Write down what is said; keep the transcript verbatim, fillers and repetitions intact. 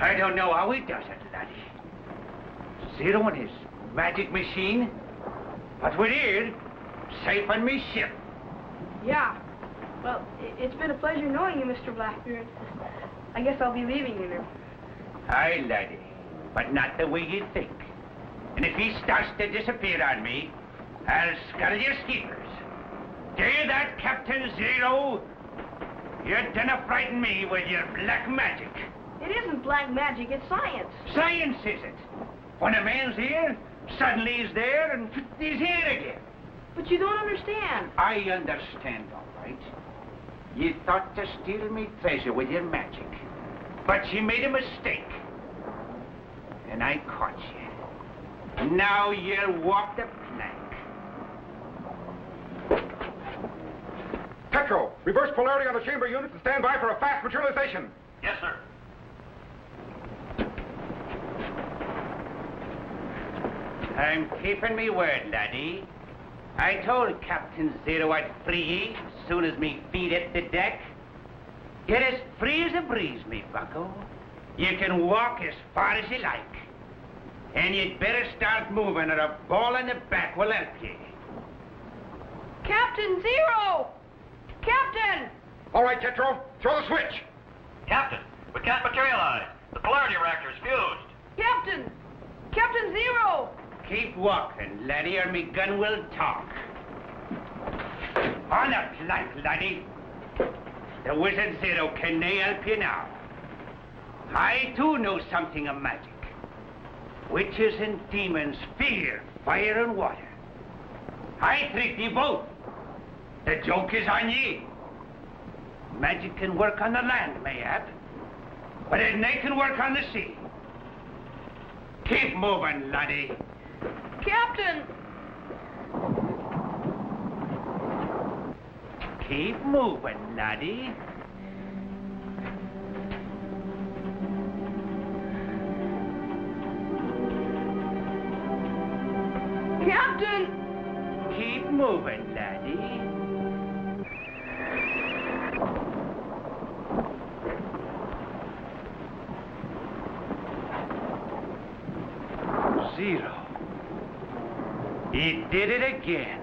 I don't know how he does it, laddie. Zero and his magic machine. But we're here, safe on me ship. Yeah. Well, it's been a pleasure knowing you, Mister Blackbeard. I guess I'll be leaving you now. Aye, laddie, but not the way you think. And if he starts to disappear on me, I'll scuttle your skeepers. Do you that, Captain Zero? You dinna frighten me with your black magic. It isn't black magic, it's science. Science is it? When a man's here, suddenly he's there, and he's here again. But you don't understand. I understand, all right. You thought to steal me treasure with your magic. But you made a mistake. And I caught you. Now you'll walk the plank. Petro, reverse polarity on the chamber units and stand by for a fast materialization. Yes, sir. I'm keeping me word, laddie. I told Captain Zero I'd free ye as soon as me feet hit the deck. Get as free as a breeze, me bucko. You can walk as far as you like. And you'd better start moving or a ball in the back will help you. Captain Zero! Captain! All right, Tetro, throw the switch. Captain, we can't materialize. The polarity reactor's fused. Captain! Captain Zero! Keep walking, laddie, or me gun will talk. On the plank, laddie. The Wizard Zero can nae help you now. I, too, know something of magic. Witches and demons fear fire and water. I trick ye both. The joke is on ye. Magic can work on the land, mayhap, but it nae can work on the sea. Keep moving, laddie. Captain! Keep moving, laddie. Captain! Keep moving, laddie. Zero. He did it again.